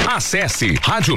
Acesse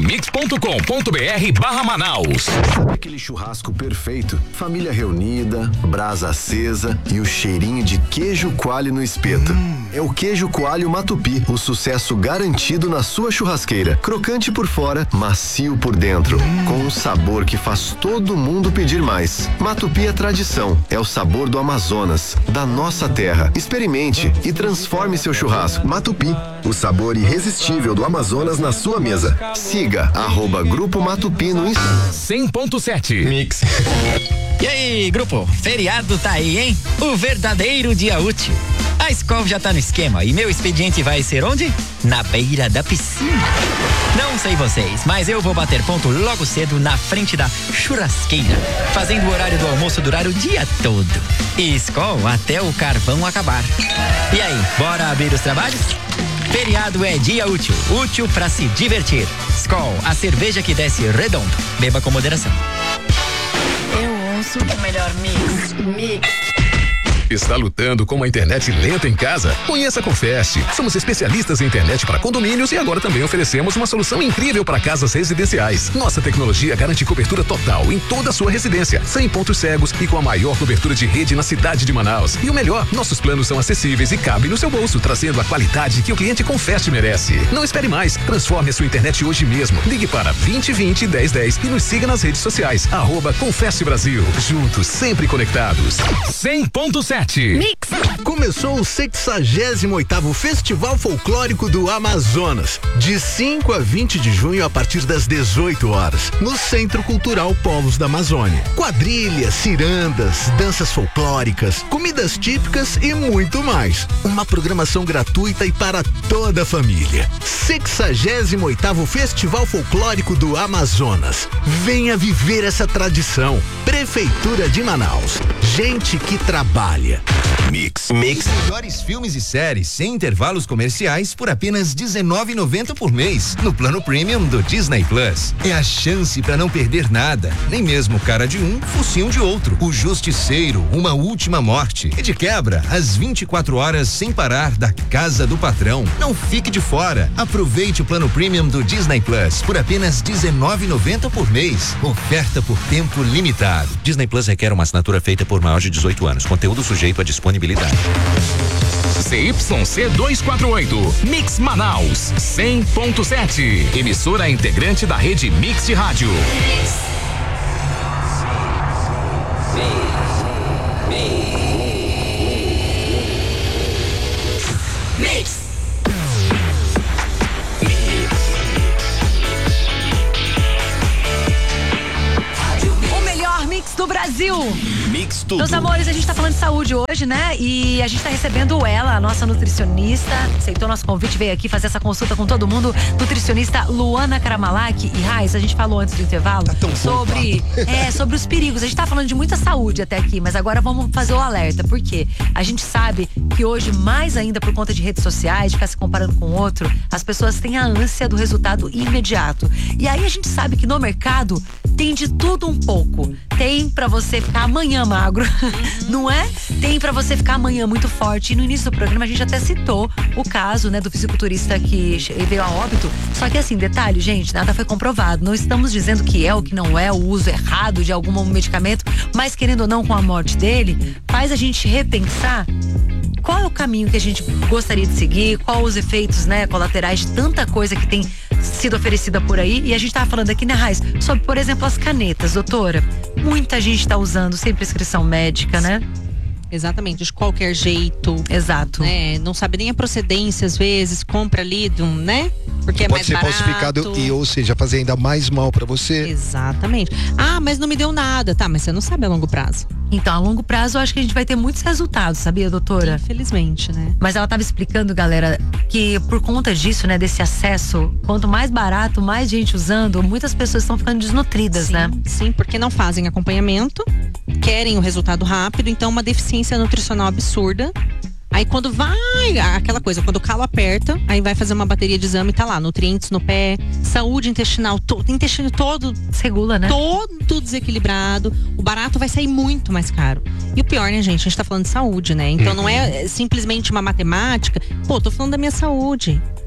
radiomix.com.br/Manaus. Sabe aquele churrasco perfeito? Família reunida, brasa acesa e o cheirinho de queijo coalho no espeto. É o queijo coalho Matupi, o sucesso garantido na sua churrasqueira. Crocante por fora, macio por dentro, com um sabor que faz todo mundo pedir mais. Matupi é tradição, é o sabor do Amazonas, da nossa terra. Experimente e transforme seu churrasco. Matupi, o sabor irresistível do Amazonas na sua mesa. Siga @Grupo Matupi no Instagram. 100.7 Mix. E aí, grupo, feriado tá aí, hein? O verdadeiro dia útil. A Skol já tá no esquema e meu expediente vai ser onde? Na beira da piscina. Não sei vocês, mas eu vou bater ponto logo cedo na frente da churrasqueira, fazendo o horário do almoço durar o dia todo. E Skol até o carvão acabar. E aí, bora abrir os trabalhos? Feriado é dia útil, útil pra se divertir. Skol, a cerveja que desce redondo. Beba com moderação. Eu ouço o melhor mix. Está lutando com uma internet lenta em casa? Conheça a Confest. Somos especialistas em internet para condomínios e agora também oferecemos uma solução incrível para casas residenciais. Nossa tecnologia garante cobertura total em toda a sua residência, sem pontos cegos e com a maior cobertura de rede na cidade de Manaus. E o melhor, nossos planos são acessíveis e cabem no seu bolso, trazendo a qualidade que o cliente Confest merece. Não espere mais. Transforme a sua internet hoje mesmo. Ligue para 2020 1010 e nos siga nas redes sociais. @Confest Brasil. Juntos, sempre conectados. 100.7 Mix. Começou o 68º Festival Folclórico do Amazonas, de 5 a 20 de junho a partir das 18 horas, no Centro Cultural Povos da Amazônia. Quadrilhas, cirandas, danças folclóricas, comidas típicas e muito mais. Uma programação gratuita e para toda a família. 68º Festival Folclórico do Amazonas. Venha viver essa tradição. Prefeitura de Manaus. Gente que trabalha. Mix. Melhores filmes e séries sem intervalos comerciais por apenas R$19,90 por mês no plano premium do Disney Plus. É a chance para não perder nada, nem mesmo cara de um, focinho de outro. O Justiceiro, Uma Última Morte e de quebra às 24 horas sem parar da casa do patrão. Não fique de fora. Aproveite o plano premium do Disney Plus por apenas R$19,90 por mês. Oferta por tempo limitado. Disney Plus requer uma assinatura feita por maior de 18 anos. Conteúdo sujeito à disponibilidade. CYC 248, Mix Manaus, 100.7. Emissora integrante da rede Mix de Rádio. Mix. O melhor mix do Brasil. Mix tudo. Meus amores, a gente tá falando de saúde hoje, né? E a gente tá recebendo ela, a nossa nutricionista, aceitou nosso convite, veio aqui fazer essa consulta com todo mundo, nutricionista Luana Karamalak. E Raiz, a gente falou antes do intervalo sobre os perigos. A gente tá falando de muita saúde até aqui, mas agora vamos fazer o alerta, porque a gente sabe que hoje, mais ainda por conta de redes sociais, de ficar se comparando com o outro, as pessoas têm a ânsia do resultado imediato. E aí a gente sabe que no mercado tem de tudo um pouco. Tem pra você ficar amanhã magro, não é? Tem pra você ficar amanhã muito forte. E no início do programa a gente até citou o caso, né, do fisiculturista que veio a óbito. Só que assim, detalhe, gente, nada foi comprovado. Não estamos dizendo que é ou que não é o uso errado de algum medicamento, mas querendo ou não, com a morte dele, faz a gente repensar qual é o caminho que a gente gostaria de seguir, qual os efeitos, né, colaterais de tanta coisa que tem sido oferecida por aí. E a gente tava falando aqui, né, Raiz, sobre, por exemplo, as canetas, doutora. Muita gente tá usando sem prescrição médica, né? Exatamente, de qualquer jeito. Exato. Né? Não sabe nem a procedência, às vezes, compra ali, né? Porque é mais barato. Pode ser falsificado e, ou seja, fazer ainda mais mal pra você. Exatamente. Ah, mas não me deu nada. Tá, mas você não sabe a longo prazo. Então, a longo prazo, eu acho que a gente vai ter muitos resultados, sabia, doutora? Infelizmente, né? Mas ela tava explicando, galera, que por conta disso, né, desse acesso, quanto mais barato, mais gente usando, muitas pessoas estão ficando desnutridas, sim, né? Sim, porque não fazem acompanhamento, querem o resultado rápido, então uma deficiência nutricional absurda. Aí quando vai, aquela coisa, quando o calo aperta, aí vai fazer uma bateria de exame e tá lá, nutrientes no pé, saúde intestinal, intestino todo regula, né? Todo desequilibrado, o barato vai sair muito mais caro. E o pior, né, gente, a gente tá falando de saúde, né? Então não é simplesmente uma matemática, tô falando da minha saúde.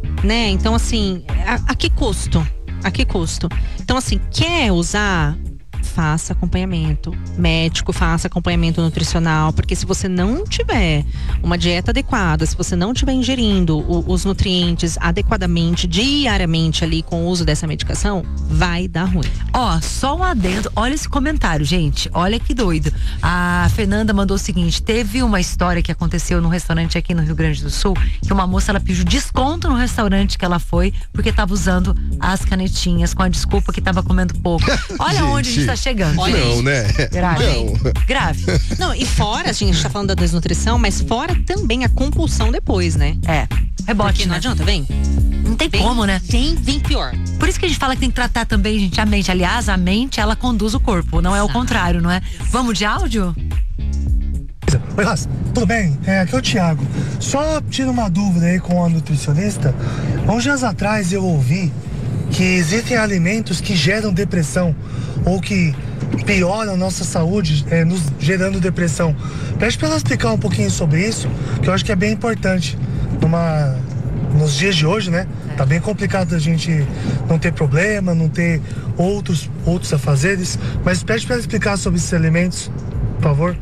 né? Então, assim, a que custo? A que custo? Então, assim, quer usar? Faça acompanhamento médico, faça acompanhamento nutricional, porque se você não tiver uma dieta adequada, se você não estiver ingerindo os nutrientes adequadamente, diariamente ali com o uso dessa medicação, vai dar ruim. Ó, só um adendo, olha esse comentário, gente, olha que doido. A Fernanda mandou o seguinte: teve uma história que aconteceu num restaurante aqui no Rio Grande do Sul, que uma moça, ela pediu desconto no restaurante que ela foi, porque tava usando as canetinhas com a desculpa que tava comendo pouco. Olha onde a gente tá chegando. Olha não, né? Grave. Não. Grave. Não, e fora, a gente tá falando da desnutrição, mas fora também a compulsão depois, né? É. Rebote, porque não né? adianta, vem. Não tem como, né? Vem pior. Por isso que a gente fala que tem que tratar também, gente, a mente. Aliás, a mente, ela conduz o corpo, não é o contrário, não é? Vamos de áudio? Oi, Raça, tudo bem? Aqui é o Thiago. Só tiro uma dúvida aí com a nutricionista. Uns dias atrás eu ouvi que existem alimentos que geram depressão ou que pioram a nossa saúde, nos gerando depressão. Pede para ela explicar um pouquinho sobre isso, que eu acho que é bem importante nos dias de hoje, né? Tá bem complicado a gente não ter problema, não ter outros afazeres, mas pede para ela explicar sobre esses alimentos, por favor.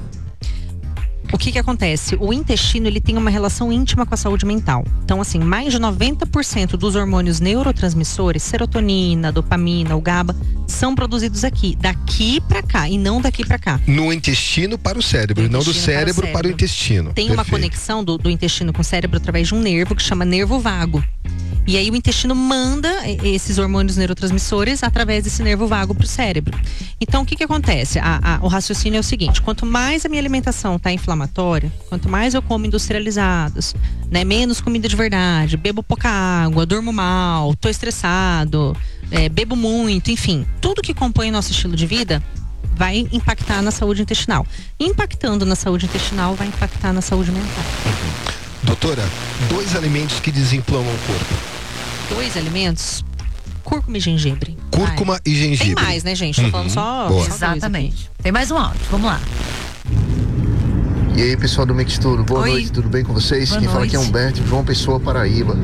O que acontece? O intestino, ele tem uma relação íntima com a saúde mental. Então, assim, mais de 90% dos hormônios neurotransmissores, serotonina, dopamina, o GABA, são produzidos aqui, daqui pra cá e não daqui pra cá. No intestino para o cérebro, não do cérebro para o intestino. Tem uma conexão do intestino com o cérebro através de um nervo que chama nervo vago. E aí o intestino manda esses hormônios neurotransmissores através desse nervo vago pro cérebro. Então o que acontece? O raciocínio é o seguinte: quanto mais a minha alimentação tá inflamatória, quanto mais eu como industrializados, né, menos comida de verdade, bebo pouca água, durmo mal, tô estressado, bebo muito, enfim, tudo que compõe o nosso estilo de vida vai impactar na saúde intestinal. Impactando na saúde intestinal, vai impactar na saúde mental. Doutora, 2 alimentos que desinflamam o corpo. 2 alimentos? Cúrcuma e gengibre. Cúrcuma e gengibre. Tem mais, né, gente? Tô falando só. Exatamente. Tem mais um áudio, vamos lá. E aí, pessoal do Mixturo, boa noite, tudo bem com vocês? Boa Quem fala aqui é noite. Humberto, de João Pessoa, Paraíba.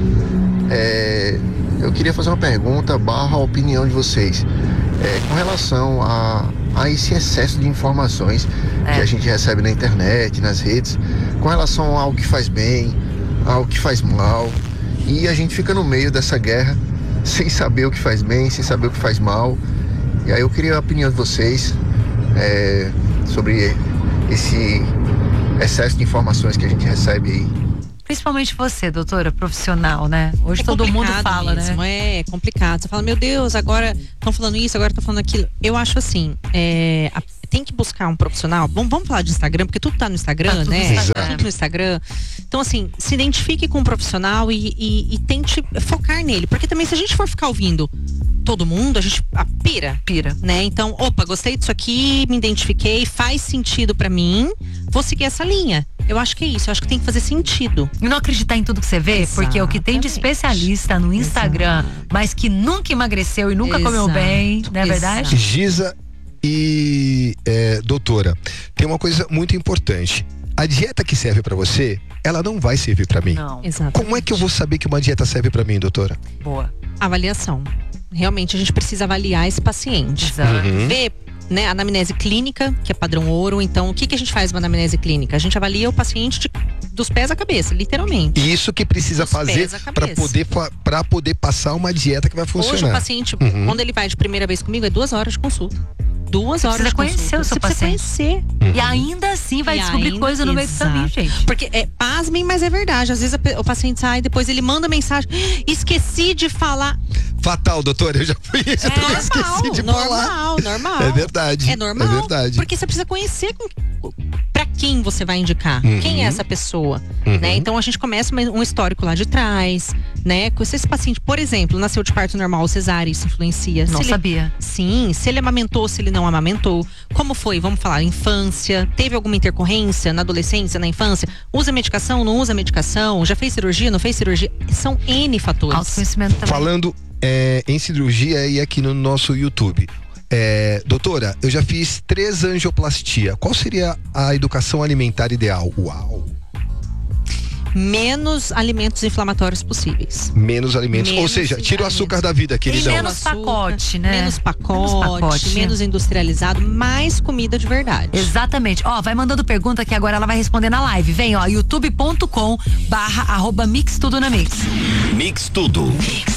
Eu queria fazer uma pergunta / a opinião de vocês. Com relação a esse excesso de informações que a gente recebe na internet, nas redes, com relação ao que faz bem, ao que faz mal, e a gente fica no meio dessa guerra sem saber o que faz bem, sem saber o que faz mal. E aí eu queria a opinião de vocês sobre esse excesso de informações que a gente recebe aí. Principalmente você, doutora, profissional, né? Hoje todo mundo fala, mesmo, né? É complicado. Você fala, meu Deus, agora estão falando isso, agora estão falando aquilo. Eu acho assim, tem que buscar um profissional. Vamos falar de Instagram, porque tudo tá no Instagram, né? Tudo no Instagram. Então, assim, se identifique com um profissional e tente focar nele. Porque também, se a gente for ficar ouvindo todo mundo, a gente pira, né? Então, opa, gostei disso aqui, me identifiquei, faz sentido pra mim, vou seguir essa linha. Eu acho que é isso, eu acho que tem que fazer sentido. E não acreditar em tudo que você vê, porque o que tem de especialista no Instagram, mas que nunca emagreceu e nunca comeu bem, não é verdade? Giza e doutora, tem uma coisa muito importante. A dieta que serve pra você, ela não vai servir pra mim. Não. Exatamente. Como é que eu vou saber que uma dieta serve pra mim, doutora? Boa. Avaliação. Realmente a gente precisa avaliar esse paciente. Ver, né, a anamnese clínica, que é padrão ouro. Então, o que a gente faz na anamnese clínica? A gente avalia o paciente dos pés à cabeça, literalmente. Isso que precisa Dos fazer pés à cabeça. para poder passar uma dieta que vai funcionar. Hoje o paciente, quando ele vai de primeira vez comigo, é 2 horas de consulta. 2 horas de consulta. Conhecer o seu Você paciente. precisa conhecer. E ainda assim vai E descobrir ainda- coisa no meio do caminho, gente. Porque, pasmem, mas é verdade. Às vezes o paciente sai, depois ele manda mensagem. Esqueci de falar. Fatal, doutora, eu já fui isso, eu também esqueci de falar. Normal. É verdade. É normal. É verdade. Porque você precisa conhecer pra quem você vai indicar. Quem é essa pessoa, né? Então a gente começa um histórico lá de trás, né? Se esse paciente, por exemplo, nasceu de parto normal ou cesárea, isso influencia. Não sabia. Sim, se ele amamentou, se ele não amamentou. Como foi? Vamos falar, infância, teve alguma intercorrência na adolescência, na infância? Usa medicação, não usa medicação? Já fez cirurgia, não fez cirurgia? São N fatores. Autoconhecimento também. Falando em cirurgia e aqui no nosso YouTube. Doutora, eu já fiz 3 angioplastia. Qual seria a educação alimentar ideal? Uau! Menos alimentos inflamatórios possíveis. Menos alimentos. Ou seja, tira o açúcar da vida, queridão. E menos pacote, né? Menos pacote, menos industrializado, mais comida de verdade. Exatamente. Ó, vai mandando pergunta que agora ela vai responder na live. Vem, ó, youtube.com/@mixtudonamix. Mix Tudo. Mix.